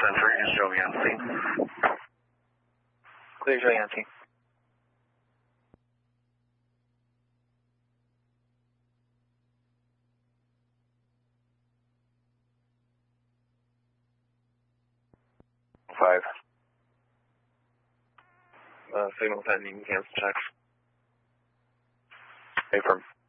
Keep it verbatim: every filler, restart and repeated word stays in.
Center, use Joe Yancey. Clear, Joe Yancey. Five. Uh, signal pending, cancel checks. Affirm.